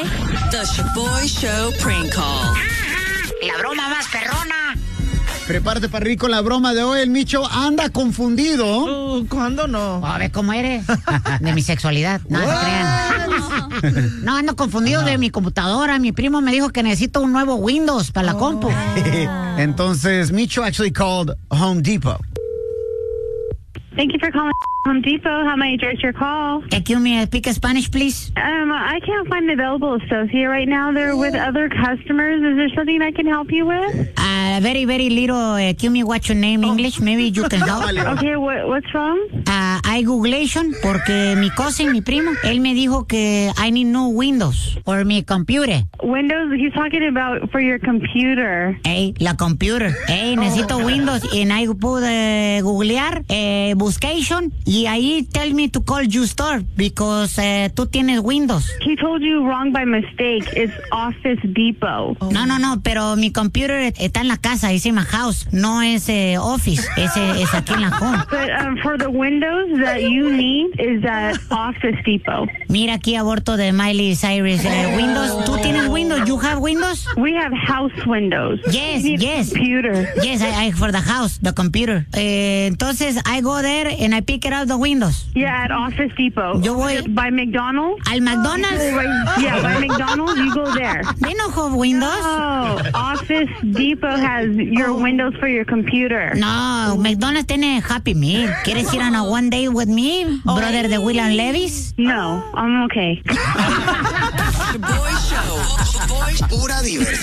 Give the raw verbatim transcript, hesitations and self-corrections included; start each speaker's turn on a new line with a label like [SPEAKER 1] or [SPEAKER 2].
[SPEAKER 1] The Shaboy Show prank call.
[SPEAKER 2] La broma más perrona.
[SPEAKER 3] Prepárate para reír con la broma de hoy. El Micho anda confundido.
[SPEAKER 4] Uh, ¿Cuándo no?
[SPEAKER 2] A ver cómo eres. De mi sexualidad. No se crean. No, ando confundido de mi computadora. Mi primo me dijo que necesito un nuevo Windows para la
[SPEAKER 4] Oh.
[SPEAKER 2] compu.
[SPEAKER 3] Entonces, Micho actually called Home Depot.
[SPEAKER 5] Thank you for calling Home Depot. How may I address your call?
[SPEAKER 2] Excuse me, speak Spanish, please.
[SPEAKER 5] Um, I can't find an available associate right now. They're with other customers. Is there something I can help you with?
[SPEAKER 2] Uh, very, very little. Uh, excuse me, what's your name, English? Maybe you can help.
[SPEAKER 5] Okay, what, what's wrong?
[SPEAKER 2] Uh, I Googlation porque mi cousin, mi primo, él me dijo que I need new Windows for mi computer.
[SPEAKER 5] Windows, he's talking about for your computer.
[SPEAKER 2] Hey, la computer. Hey, necesito Windows. Y I pude googlear, eh, buscation, y ahí tell me to call you store because eh, tú tienes Windows.
[SPEAKER 5] He told you wrong by mistake. It's Office Depot.
[SPEAKER 2] No, no, no, pero mi computer está en la casa, es en my house, no es eh, office, es, eh, es aquí en la home.
[SPEAKER 5] But um, for the Windows that you need is at Office Depot.
[SPEAKER 2] Mira aquí aborto de Miley Cyrus. eh, Windows, ¿tú tienes Windows? You have Windows?
[SPEAKER 5] We have house windows.
[SPEAKER 2] Yes,
[SPEAKER 5] You need
[SPEAKER 2] yes.
[SPEAKER 5] Computer.
[SPEAKER 2] Yes, I, I for the house, the computer. Eh, entonces, I go there and I pick it up the Windows.
[SPEAKER 5] Yeah, at Office Depot.
[SPEAKER 2] Yo voy
[SPEAKER 5] by McDonald's.
[SPEAKER 2] al McDonald's.
[SPEAKER 5] Yeah, by McDonald's, you go there.
[SPEAKER 2] They no have Windows.
[SPEAKER 5] Oh, Office Depot has your Windows for your computer.
[SPEAKER 2] No, McDonald's tiene Happy Meal. ¿Quieres ir on a one day with me, brother de William Levis?
[SPEAKER 5] No, I'm okay.
[SPEAKER 1] Shaboy Show. Shaboy
[SPEAKER 6] Pura diversión.